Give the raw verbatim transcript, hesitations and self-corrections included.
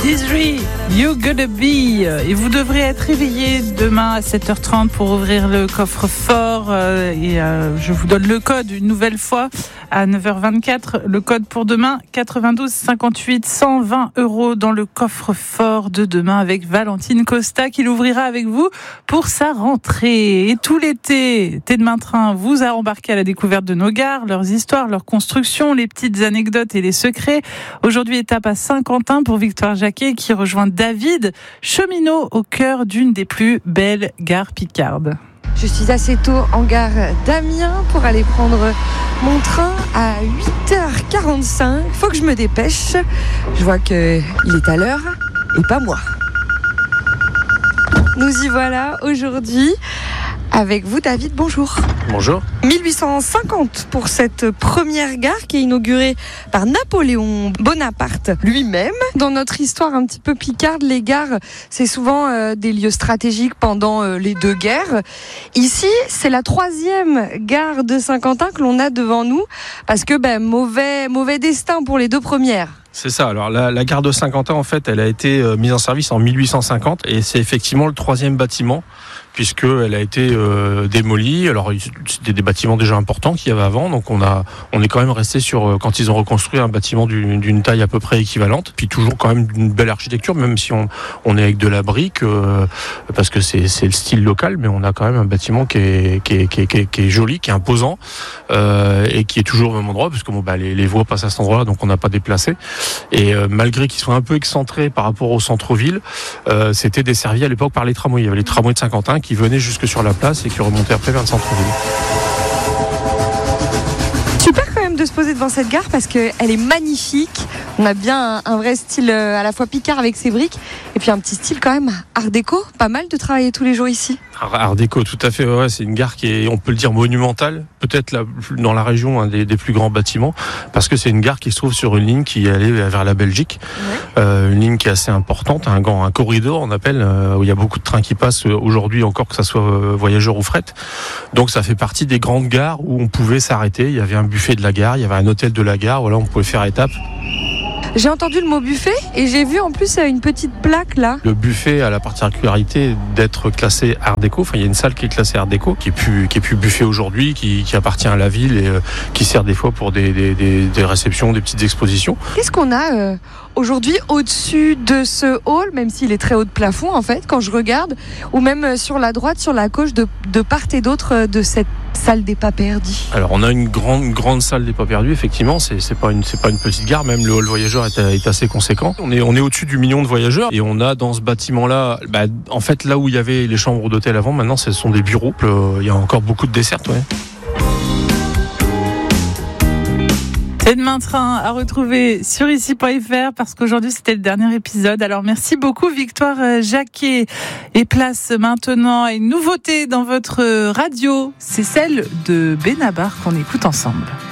Desiree, You Gotta Be. Et vous devrez être réveillés demain à sept heures trente pour ouvrir le coffre-fort. Et euh, je vous donne le code une nouvelle fois à neuf heures vingt-quatre. Le code pour demain, quatre-vingt-douze cinquante-huit, cent vingt euros dans le coffre-fort de demain avec Valentine Costa qui l'ouvrira avec vous pour sa rentrée. Et tout l'été, Thé de Main Train vous a embarqué à la découverte de nos gares, leurs histoires, leurs constructions, les petites anecdotes et les secrets. Aujourd'hui, étape à Saint-Quentin pour Victoire Jacquet qui rejoint David, cheminot au cœur d'une des plus belles gares picardes. Je suis assez tôt en gare d'Amiens pour aller prendre mon train à huit heures quarante-cinq. Il faut que je me dépêche. Je vois qu'il est à l'heure et pas moi. Nous y voilà aujourd'hui. Avec vous, David, bonjour. Bonjour. mille huit cent cinquante pour cette première gare qui est inaugurée par Napoléon Bonaparte lui-même. Dans notre histoire un petit peu picarde, les gares, c'est souvent euh, des lieux stratégiques pendant euh, les deux guerres. Ici, c'est la troisième gare de Saint-Quentin que l'on a devant nous parce que ben, mauvais, mauvais destin pour les deux premières. C'est ça. Alors la, la gare de Saint-Quentin, en fait, elle a été euh, mise en service en mille huit cent cinquante et c'est effectivement le troisième bâtiment puisqu'elle a été euh, démolie. Alors c'était des bâtiments déjà importants qu'il y avait avant, donc on a, on est quand même resté sur euh, quand ils ont reconstruit un bâtiment d'une, d'une taille à peu près équivalente, puis toujours quand même d'une belle architecture, même si on, on est avec de la brique euh, parce que c'est, c'est le style local, mais on a quand même un bâtiment qui est, qui est, qui est, qui est, qui est joli, qui est imposant euh, et qui est toujours au même endroit, parce que bon, bah, les, les voies passent à cet endroit-là, donc on n'a pas déplacé. Et euh, malgré qu'ils soient un peu excentrés par rapport au centre-ville, euh, c'était desservi à l'époque par les tramways. Il y avait les tramways de Saint-Quentin qui venaient jusque sur la place et qui remontaient après vers le centre-ville. Super quand même de se poser devant cette gare parce qu'elle est magnifique. On a bien un, un vrai style à la fois picard avec ses briques et puis un petit style quand même art déco. Pas mal de travailler tous les jours ici. Art déco, tout à fait. Ouais, c'est une gare qui est, on peut le dire, monumentale, peut-être la, dans la région un des, des plus grands bâtiments, parce que c'est une gare qui se trouve sur une ligne qui allait vers la Belgique, ouais. euh, une ligne qui est assez importante, un grand, un corridor, on appelle, euh, où il y a beaucoup de trains qui passent aujourd'hui encore, que ça soit euh, voyageurs ou fret. Donc ça fait partie des grandes gares où on pouvait s'arrêter. Il y avait un buffet de la gare, il y avait un hôtel de la gare. Voilà, on pouvait faire étape. J'ai entendu le mot buffet et j'ai vu en plus une petite plaque là. Le buffet a la particularité d'être classé art déco. Enfin, il y a une salle qui est classée art déco, qui est plus, qui est plus buffet aujourd'hui, qui, qui appartient à la ville et euh, qui sert des fois pour des, des, des, des réceptions, des petites expositions. Qu'est-ce qu'on a euh, aujourd'hui au-dessus de ce hall, même s'il est très haut de plafond en fait, quand je regarde, ou même sur la droite, sur la gauche, de, de part et d'autre de cette salle des pas perdus? Alors on a une grande, grande salle des pas perdus, effectivement, c'est, c'est, pas une, c'est pas une petite gare, même le hall voyageur est, est assez conséquent. On est, on est au-dessus du million de voyageurs et on a dans ce bâtiment-là, bah, en fait là où il y avait les chambres d'hôtel avant, maintenant ce sont des bureaux. Il y a encore beaucoup de dessertes, ouais. Thé de Main Train à retrouver sur ici point f r parce qu'aujourd'hui c'était le dernier épisode. Alors merci beaucoup Victoire Jacquet. Et place maintenant à une nouveauté dans votre radio. C'est celle de Benabar qu'on écoute ensemble.